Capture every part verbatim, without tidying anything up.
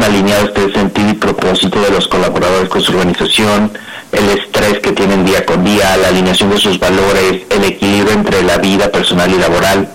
alineado este sentido y propósito de los colaboradores con su organización, el estrés que tienen día con día, la alineación de sus valores, el equilibrio entre la vida personal y laboral,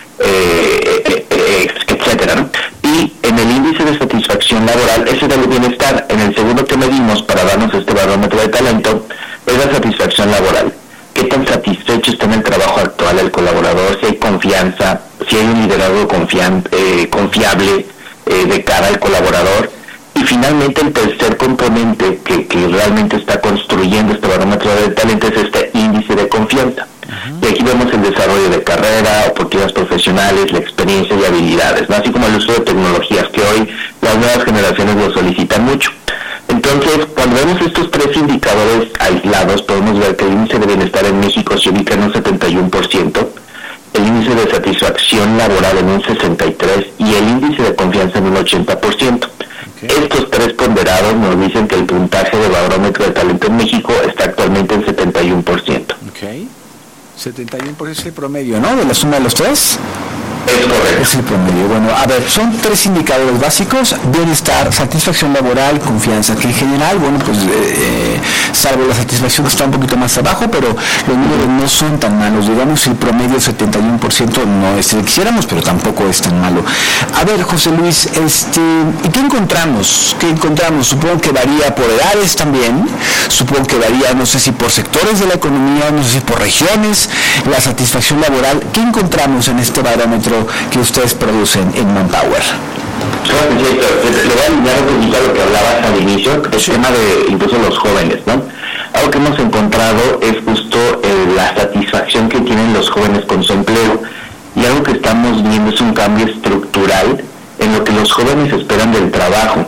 eh, eh, eh, etcétera, ¿no? Y en el índice de satisfacción laboral, ese es el bienestar. En el segundo que medimos para darnos este barómetro de talento es la satisfacción laboral. ¿Qué tan satisfecho está en el trabajo actual el colaborador? Si hay confianza, si hay un liderazgo confian, eh, confiable eh, de cara al colaborador. Y finalmente el tercer componente que, que realmente está construyendo este barómetro de talento es este índice de confianza. Uh-huh. Y aquí vemos el desarrollo de carrera, oportunidades profesionales, la experiencia y habilidades, ¿no? Así como el uso de tecnologías que hoy las nuevas generaciones lo solicitan mucho. Entonces, cuando vemos estos tres indicadores aislados, podemos ver que el índice de bienestar en México se ubica en un setenta y uno por ciento, el índice de satisfacción laboral en un sesenta y tres por ciento y el índice de confianza en un ochenta por ciento. Okay. Estos tres ponderados nos dicen que el puntaje de barómetro de talento en México está actualmente en setenta y uno por ciento. Okay. setenta y uno por ciento es el promedio, ¿no? De la suma de los tres. Es correcto. Es el promedio. Bueno, a ver, son tres indicadores básicos: bienestar, satisfacción laboral, confianza, que en general, bueno, pues, eh, salvo la satisfacción que está un poquito más abajo, pero los números no son tan malos. Digamos, el promedio setenta y uno por ciento no es el que quisiéramos, pero tampoco es tan malo. A ver, José Luis, este, ¿y qué encontramos? ¿Qué encontramos? Supongo que varía por edades también, supongo que varía, no sé si por sectores de la economía, no sé si por regiones, la satisfacción laboral. ¿Qué encontramos en este barómetro que ustedes producen en Manpower? Claro, sí, le voy a alinear un poquito a lo que hablabas al inicio, el tema de incluso los jóvenes, ¿no? Algo que hemos encontrado es justo eh, la satisfacción que tienen los jóvenes con su empleo, y algo que estamos viendo es un cambio estructural en lo que los jóvenes esperan del trabajo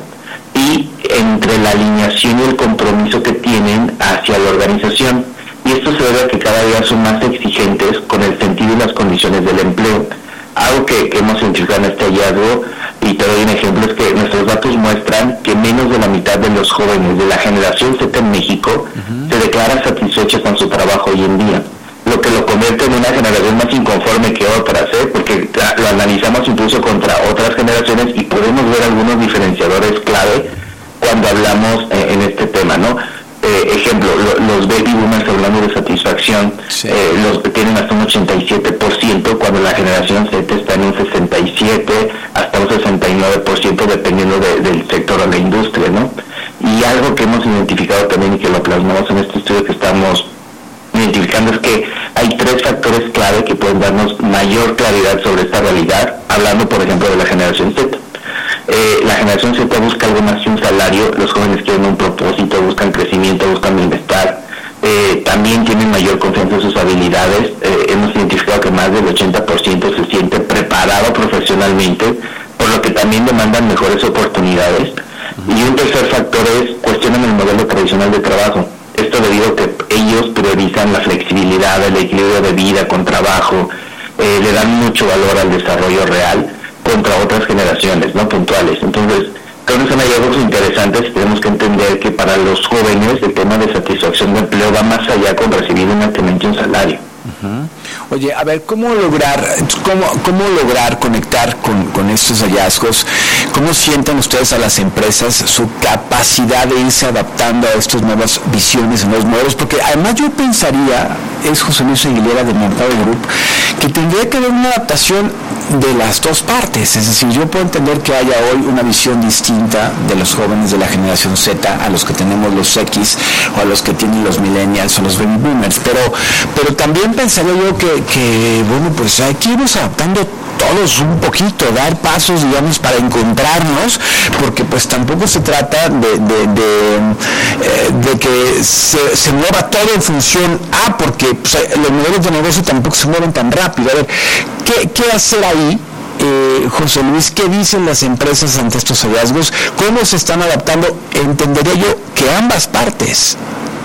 y entre la alineación y el compromiso que tienen hacia la organización, y esto se debe a que cada día son más exigentes con el sentido y las condiciones del empleo. Algo que, que hemos identificado en este hallazgo, y te doy un ejemplo, es que nuestros datos muestran que menos de la mitad de los jóvenes de la generación Z en México uh-huh. se declaran satisfechos con su trabajo hoy en día, lo que lo convierte en una generación más inconforme que otras, ¿eh? porque lo analizamos incluso contra otras generaciones y podemos ver algunos diferenciadores clave cuando hablamos eh, en este tema, ¿no? Eh, ejemplo, lo, los baby boomers, hablando de satisfacción, sí. eh, los que tienen hasta un ochenta y siete por ciento, cuando la generación Z está en un sesenta y siete por ciento, hasta un sesenta y nueve por ciento, dependiendo de, del sector o la industria, ¿no? Y algo que hemos identificado también y que lo plasmamos en este estudio que estamos identificando es que hay tres factores clave que pueden darnos mayor claridad sobre esta realidad, hablando, por ejemplo, de la generación Z. Eh, la generación Z busca algo más que un salario, los jóvenes quieren un propósito, buscan crecimiento, buscan bienestar, eh, también tienen mayor confianza en sus habilidades, eh, hemos identificado que más del ochenta por ciento se siente preparado profesionalmente, por lo que también demandan mejores oportunidades, y un tercer factor es cuestionan el modelo tradicional de trabajo, esto debido a que ellos priorizan la flexibilidad, el equilibrio de vida con trabajo, eh, le dan mucho valor al desarrollo real, contra otras generaciones, ¿no? Puntuales. Entonces, creo que son hallazgos interesantes y tenemos que entender que para los jóvenes el tema de satisfacción de empleo va más allá con recibir únicamente un salario. Uh-huh. Oye, a ver, ¿cómo lograr cómo, cómo lograr conectar con, con estos hallazgos? ¿Cómo sienten ustedes a las empresas su capacidad de irse adaptando a estas nuevas visiones, nuevos modelos? Porque además yo pensaría, es José Luis Aguilera de Manpower Group, que tendría que haber una adaptación de las dos partes. Es decir, yo puedo entender que haya hoy una visión distinta de los jóvenes de la generación Z a los que tenemos los X o a los que tienen los millennials o los baby boomers, pero, pero también pensaría yo que, que bueno, pues hay que irnos adaptando todos un poquito, dar pasos, digamos, para encontrarnos, porque pues tampoco se trata de, de, de, eh, de que se, se mueva todo en función A, porque pues, los modelos de negocio tampoco se mueven tan rápido. A ver, ¿qué, qué hacer ahí? Eh, José Luis, ¿qué dicen las empresas ante estos hallazgos? ¿Cómo se están adaptando? Entenderé yo que ambas partes.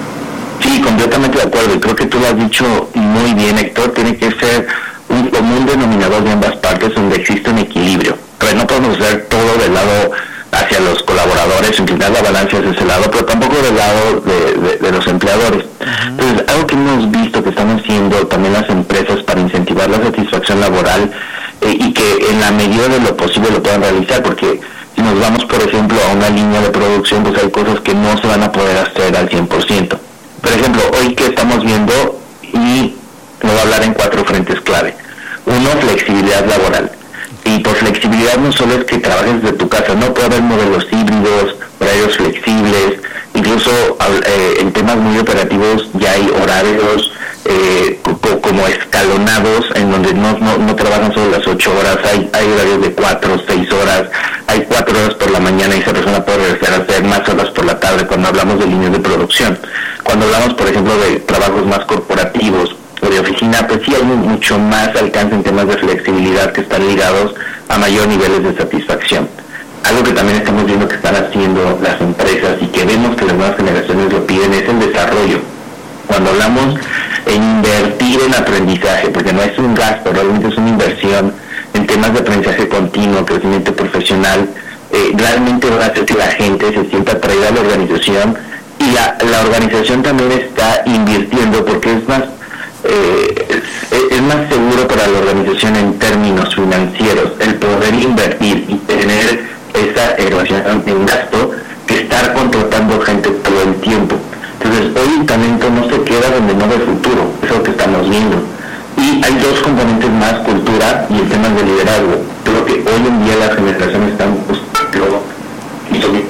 Sí, completamente de acuerdo, y creo que tú lo has dicho muy bien, Héctor, tiene que ser un común denominador de ambas partes donde existe un equilibrio, pero no podemos hacer todo del lado hacia los colaboradores, inclinar la balanza hacia ese lado, pero tampoco del lado de, de, de los empleadores. Uh-huh. Entonces, algo que hemos visto que están haciendo también las empresas para incentivar la satisfacción laboral eh, y que en la medida de lo posible lo puedan realizar, porque si nos vamos por por ejemplo, a una línea de producción, pues hay cosas que no se van a poder hacer al cien por ciento. Por ejemplo, hoy que estamos viendo, y me voy a hablar en cuatro frentes clave. Uno, flexibilidad laboral. Y por flexibilidad no solo es que trabajes desde tu casa, no puede haber modelos híbridos, horarios flexibles, incluso eh, en temas muy operativos ya hay horarios eh, co- como escalonados, en donde no, no, no trabajan solo las ocho horas, hay, hay horarios de cuatro, seis horas, hay cuatro horas por la mañana y esa persona puede regresar a hacer más horas por la tarde cuando hablamos de líneas de producción. Cuando hablamos, por ejemplo, de trabajos más corporativos o de oficina, pues sí hay mucho más alcance en temas de flexibilidad que están ligados a mayor niveles de satisfacción. Algo que también estamos viendo que están haciendo las empresas y que vemos que las nuevas generaciones lo piden es el desarrollo. Cuando hablamos en invertir en aprendizaje, porque no es un gasto, realmente es una inversión en temas de aprendizaje continuo, crecimiento profesional, eh, realmente va a hacer que la gente se sienta atraída a la organización y la, la organización también está invirtiendo porque es más eh, es, es más seguro para la organización en términos financieros el poder invertir y tener esa erogación en gasto que estar contratando gente todo el tiempo. Entonces hoy el talento no se queda donde no ve futuro, es lo que estamos viendo. Y hay dos componentes más, cultura y el tema de liderazgo. Creo que hoy en día las generaciones están buscando y sobre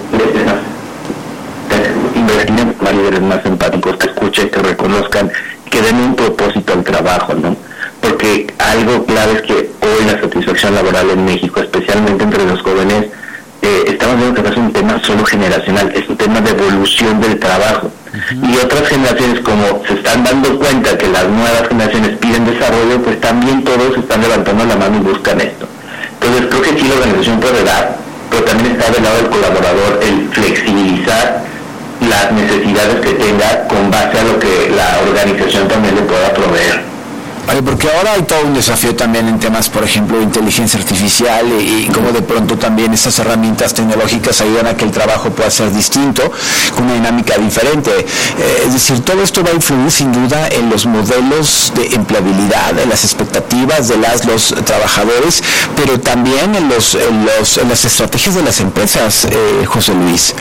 invertir en líderes más empáticos, que escuchen, que reconozcan, que den un propósito al trabajo, ¿no? Porque algo clave es que hoy la satisfacción laboral en México, especialmente entre los jóvenes, eh, estamos viendo que no es un tema solo generacional, es un tema de evolución del trabajo. Uh-huh. Y otras generaciones, como se están dando cuenta que las nuevas generaciones piden desarrollo, pues también todos están levantando la mano y buscan esto. Entonces creo que sí la organización puede dar, pero también está del lado del colaborador el flexibilizar las necesidades que tenga con base a lo que la organización también le pueda proveer. Vale, porque ahora hay todo un desafío también en temas, por ejemplo, de inteligencia artificial y, y cómo de pronto también estas herramientas tecnológicas ayudan a que el trabajo pueda ser distinto, con una dinámica diferente. Eh, es decir, todo esto va a influir sin duda en los modelos de empleabilidad, en las expectativas de las los trabajadores, pero también en los en, los, en las estrategias de las empresas, eh, José Luis.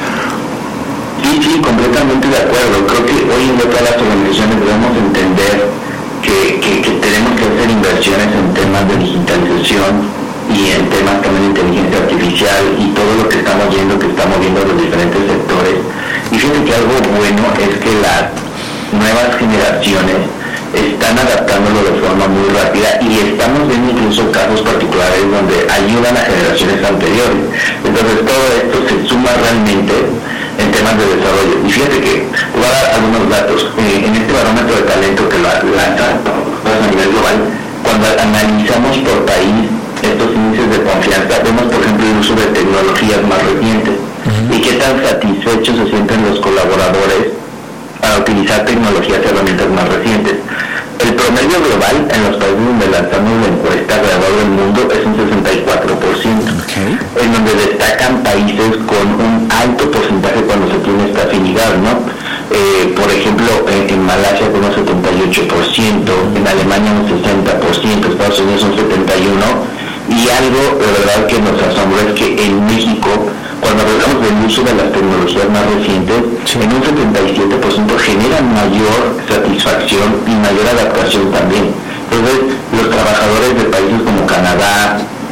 Sí, sí, completamente de acuerdo. Creo que hoy en día todas las organizaciones debemos entender que, que, que tenemos que hacer inversiones en temas de digitalización y en temas también de inteligencia artificial y todo lo que estamos viendo, que estamos viendo en los diferentes sectores. Y fíjate que algo bueno es que las nuevas generaciones están adaptándolo de forma muy rápida y estamos viendo incluso casos particulares donde ayudan a generaciones anteriores. Entonces todo esto se suma realmente en temas de desarrollo. Y fíjate que voy a dar algunos datos. Eh, en este barómetro de talento que lo lanza a nivel global, cuando analizamos por país estos índices de confianza, vemos por ejemplo el uso de tecnologías más recientes uh-huh. y qué tan satisfechos se sienten los colaboradores para utilizar tecnologías y herramientas más recientes. El promedio global en los países donde lanzamos la encuesta alrededor del mundo es un sesenta y cuatro por ciento, okay. en donde destacan países con un alto porcentaje cuando se tiene esta afinidad, ¿no? Eh, por ejemplo, en, en Malasia con un setenta y ocho por ciento, en Alemania un sesenta por ciento, Estados Unidos un setenta y uno por ciento, y algo de verdad que nos asombra es que en México, cuando hablamos del uso de las tecnologías más recientes, sí. en un setenta y siete por ciento generan mayor satisfacción y mayor adaptación también. Entonces, los trabajadores de países como Canadá,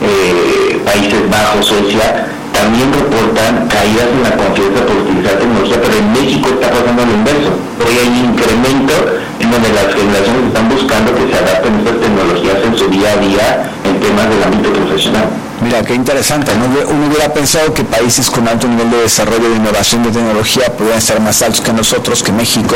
eh, Países Bajos, Suecia, también reportan caídas en la confianza por utilizar tecnología, pero en México está pasando lo inverso. Hoy hay incremento en donde las generaciones están buscando que se adapten estas tecnologías en su día a día en temas del ámbito profesional. Mira, qué interesante, ¿no? Uno hubiera pensado que países con alto nivel de desarrollo de innovación de tecnología podrían estar más altos que nosotros, que México,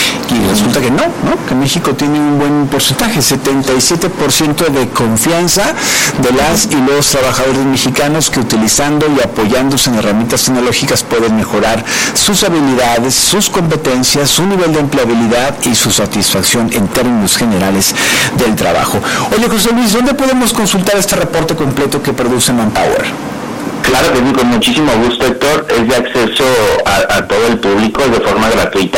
y resulta que no, ¿no? Que México tiene un buen porcentaje, setenta y siete por ciento de confianza de las y los trabajadores mexicanos que utilizando y apoyándose en herramientas tecnológicas pueden mejorar sus habilidades, sus competencias, su nivel de empleabilidad y su satisfacción en términos generales del trabajo. Oye, José Luis, ¿dónde podemos consultar este reporte completo que produce Manpower? Claro que sí, con muchísimo gusto, Héctor. Es de acceso a, a todo el público de forma gratuita.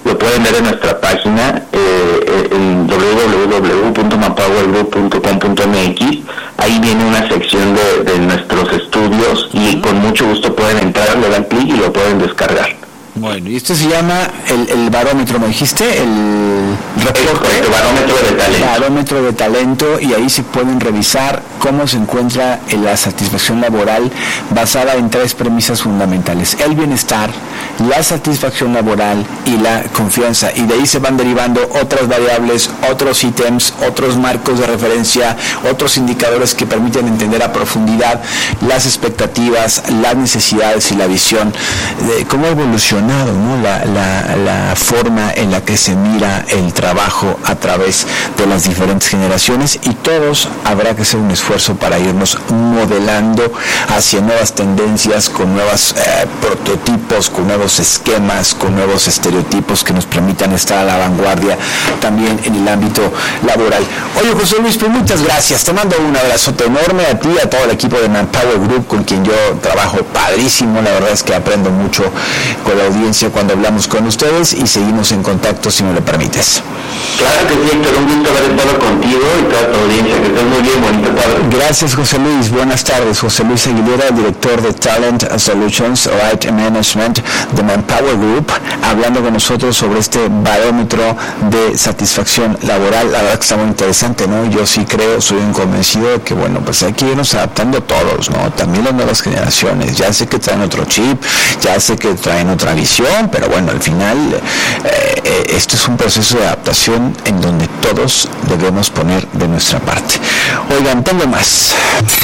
lo pueden ver en nuestra página eh, en doble u doble u doble u punto manpower group punto com punto m x. Ahí viene una sección de, de nuestros estudios y con mucho gusto pueden entrar, le dan clic y lo pueden descargar. Bueno, y esto se llama el, el barómetro, ¿me dijiste? El reporte. El, el barómetro de talento. Barómetro de talento, y ahí se pueden revisar cómo se encuentra en la satisfacción laboral basada en tres premisas fundamentales: el bienestar, la satisfacción laboral y la confianza. Y de ahí se van derivando otras variables, otros ítems, otros marcos de referencia, otros indicadores que permiten entender a profundidad las expectativas, las necesidades y la visión de cómo evoluciona, ¿no? La, la, la forma en la que se mira el trabajo a través de las diferentes generaciones, y todos habrá que hacer un esfuerzo para irnos modelando hacia nuevas tendencias, con nuevos eh, prototipos, con nuevos esquemas, con nuevos estereotipos que nos permitan estar a la vanguardia también en el ámbito laboral. Oye, José Luis, pues muchas gracias, te mando un abrazote enorme a ti, a todo el equipo de Manpower Group, con quien yo trabajo padrísimo. La verdad es que aprendo mucho con la audiencia cuando hablamos con ustedes, y seguimos en contacto, si me lo permites. Claro que sí, Héctor, un gusto haber estado contigo y toda tu audiencia, que estés muy bien, bonita tarde. Gracias, José Luis, buenas tardes. José Luis Aguilera, director de Talent Solutions Right Management de Manpower Group, hablando con nosotros sobre este barómetro de satisfacción laboral. La verdad que está muy interesante, ¿no? Yo sí creo, soy un convencido de que, bueno, pues hay que irnos adaptando todos, ¿no? También las nuevas generaciones. Ya sé que traen otro chip, ya sé que traen otra visión, pero bueno, al final eh, eh, esto es un proceso de adaptación en donde todos debemos poner de nuestra parte. Oigan, tengo más.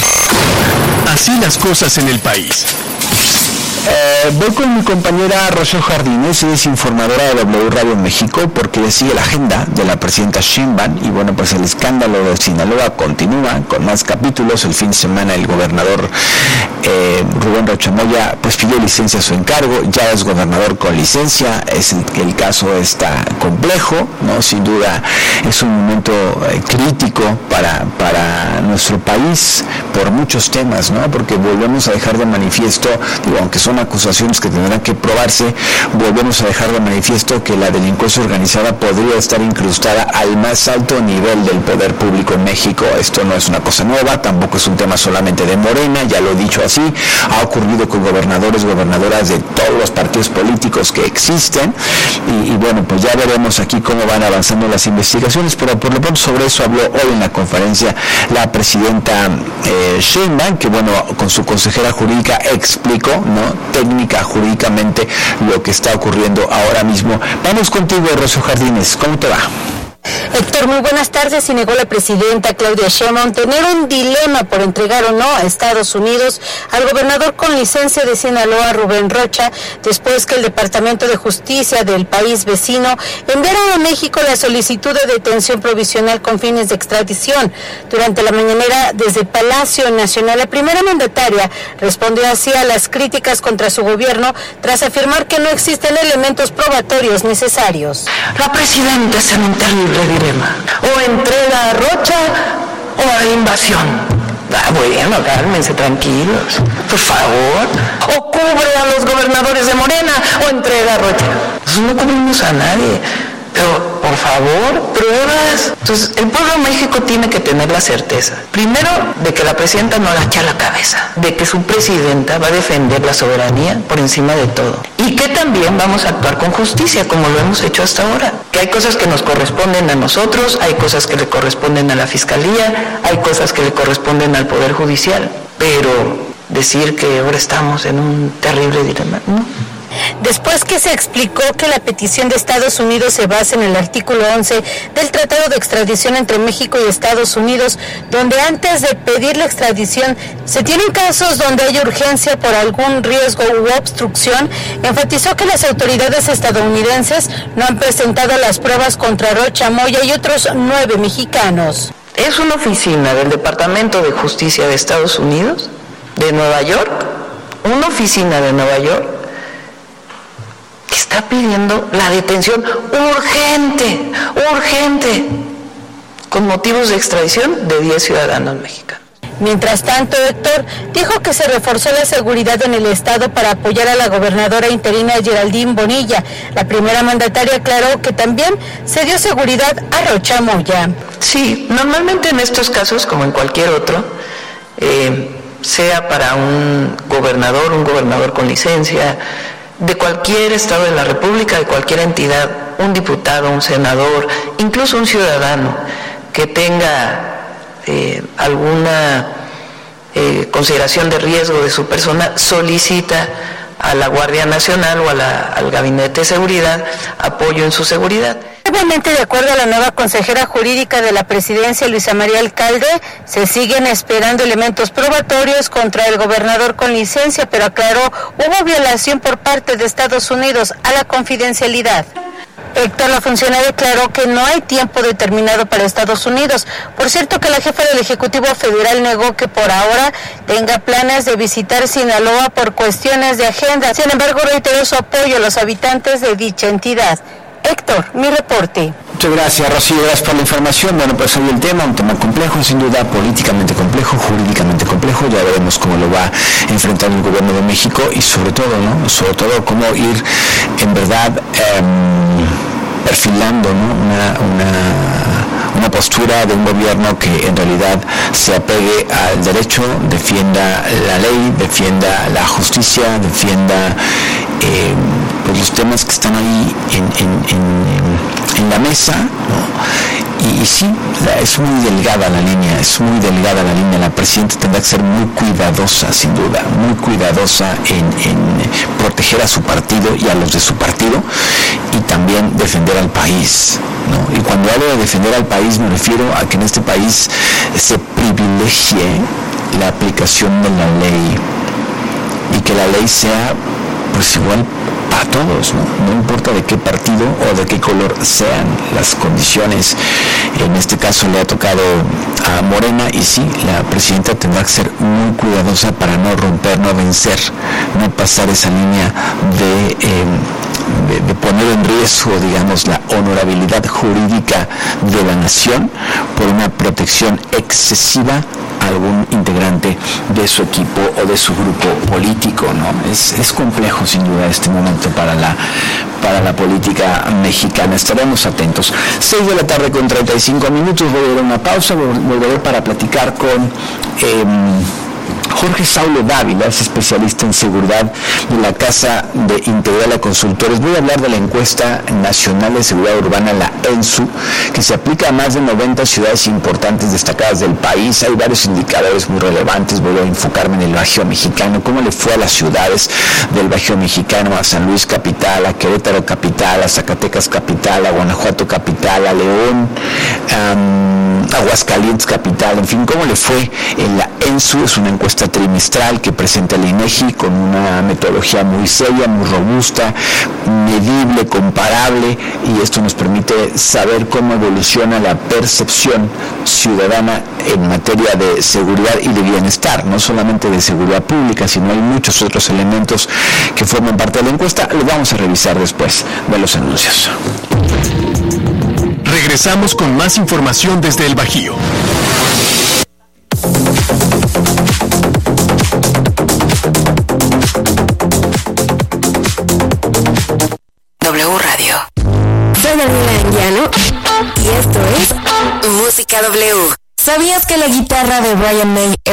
Así las cosas en el país. Eh, voy con mi compañera Rocío Jardines, ella es informadora de W Radio en México, porque ella sigue la agenda de la presidenta Sheinbaum, y bueno, pues el escándalo de Sinaloa continúa con más capítulos. El fin de semana el gobernador eh, Rubén Rocha Moya pues pidió licencia a su encargo, ya es gobernador con licencia. Es el, el caso está complejo, ¿no? Sin duda es un momento eh, crítico para, para nuestro país por muchos temas, ¿no? Porque volvemos a dejar de manifiesto, digo, aunque son acusaciones que tendrán que probarse, volvemos a dejar de manifiesto que la delincuencia organizada podría estar incrustada al más alto nivel del poder público en México. Esto no es una cosa nueva, tampoco es un tema solamente de Morena, ya lo he dicho así, ha ocurrido con gobernadores, gobernadoras de todos los partidos políticos que existen, y, y bueno, pues ya veremos aquí cómo van avanzando las investigaciones, pero por lo pronto sobre eso habló hoy en la conferencia la presidenta eh, Sheinbaum, que bueno, con su consejera jurídica explicó, ¿no?, técnica, jurídicamente, lo que está ocurriendo ahora mismo. Vamos contigo, Rocío Jardines, ¿cómo te va? Héctor, muy buenas tardes. Y negó la presidenta Claudia Sheinbaum tener un dilema por entregar o no a Estados Unidos al gobernador con licencia de Sinaloa, Rubén Rocha, después que el Departamento de Justicia del país vecino enviara a México la solicitud de detención provisional con fines de extradición. Durante la mañanera desde Palacio Nacional, la primera mandataria respondió así a las críticas contra su gobierno tras afirmar que no existen elementos probatorios necesarios. La presidenta está en un terrible dilema: o entrega a Rocha o a invasión. Ah, bueno, cálmense, tranquilos, por favor. O cubre a los gobernadores de Morena o entrega a Rocha. Nosotros no cubrimos a nadie, pero por favor, pruebas. Entonces, el pueblo de México tiene que tener la certeza, primero, de que la presidenta no la echa la cabeza, de que su presidenta va a defender la soberanía por encima de todo, y que también vamos a actuar con justicia, como lo hemos hecho hasta ahora. Que hay cosas que nos corresponden a nosotros, hay cosas que le corresponden a la Fiscalía, hay cosas que le corresponden al Poder Judicial, pero decir que ahora estamos en un terrible dilema, ¿no? Después que se explicó que la petición de Estados Unidos se basa en el artículo once del Tratado de Extradición entre México y Estados Unidos, donde antes de pedir la extradición se tienen casos donde hay urgencia por algún riesgo u obstrucción, enfatizó que las autoridades estadounidenses no han presentado las pruebas contra Rocha Moya y otros nueve mexicanos. Es una oficina del Departamento de Justicia de Estados Unidos, de Nueva York, una oficina de Nueva York, que está pidiendo la detención urgente, urgente, con motivos de extradición de diez ciudadanos mexicanos. Mientras tanto, Héctor dijo que se reforzó la seguridad en el estado para apoyar a la gobernadora interina Geraldine Bonilla. La primera mandataria aclaró que también se dio seguridad a Rocha Moya. Sí, normalmente en estos casos, como en cualquier otro, eh, sea para un gobernador, un gobernador con licencia, de cualquier estado de la República, de cualquier entidad, un diputado, un senador, incluso un ciudadano que tenga eh, alguna eh, consideración de riesgo de su persona, solicita a la Guardia Nacional o a la, al Gabinete de Seguridad apoyo en su seguridad. Obviamente, de acuerdo a la nueva consejera jurídica de la presidencia, Luisa María Alcalde, se siguen esperando elementos probatorios contra el gobernador con licencia, pero aclaró, hubo violación por parte de Estados Unidos a la confidencialidad. Héctor, la funcionaria declaró que no hay tiempo determinado para Estados Unidos. Por cierto, que la jefa del Ejecutivo Federal negó que por ahora tenga planes de visitar Sinaloa por cuestiones de agenda. Sin embargo, reiteró su apoyo a los habitantes de dicha entidad. Héctor, mi reporte. Muchas gracias, Rocío, gracias por la información. Bueno, pues hoy el tema, un tema complejo, sin duda, políticamente complejo, jurídicamente complejo. Ya veremos cómo lo va a enfrentar el gobierno de México y sobre todo, ¿no? Sobre todo cómo ir, en verdad, eh, perfilando, ¿no? Una, una, una postura de un gobierno que en realidad se apegue al derecho, defienda la ley, defienda la justicia, defienda eh, pues los temas que están ahí en, en, en, en la mesa, ¿no? Y, y sí, es muy delgada la línea, es muy delgada la línea. La presidenta tendrá que ser muy cuidadosa, sin duda, muy cuidadosa en, en proteger a su partido y a los de su partido, y también defender al país, ¿no? Y cuando hablo de defender al país me refiero a que en este país se privilegie la aplicación de la ley y que la ley sea pues igual para todos, ¿no? No importa de qué partido o de qué color sean las condiciones. En este caso le ha tocado a Morena y sí, la presidenta tendrá que ser muy cuidadosa para no romper, no vencer, no pasar esa línea de, eh, de, de poner en riesgo, digamos, la honorabilidad jurídica de la nación por una protección excesiva a algún integrante de su equipo o de su grupo político, ¿no? Es, es complejo, sin duda, este momento para la para la política mexicana. Estaremos atentos. seis de la tarde con treinta y cinco minutos, voy a dar una pausa, volveré para platicar con eh, Jorge Saulo Dávila, es especialista en seguridad de la Casa de Integral a Consultores. Voy a hablar de la encuesta nacional de seguridad urbana, la ENSU, que se aplica a más de noventa ciudades importantes destacadas del país. Hay varios indicadores muy relevantes. Voy a enfocarme en el Bajío Mexicano, cómo le fue a las ciudades del Bajío Mexicano, a San Luis capital, a Querétaro capital, a Zacatecas capital, a Guanajuato capital, a León, um, Aguascalientes capital, en fin, cómo le fue en la ENSU. Es una encuesta trimestral que presenta el INEGI con una metodología muy seria, muy robusta, medible, comparable, y esto nos permite saber cómo evoluciona la percepción ciudadana en materia de seguridad y de bienestar, no solamente de seguridad pública, sino hay muchos otros elementos que forman parte de la encuesta. Lo vamos a revisar después de los anuncios. Regresamos con más información desde el Bajío. W Radio. Soy Daniela Anguiano y esto es Música W. ¿Sabías que la guitarra de Brian May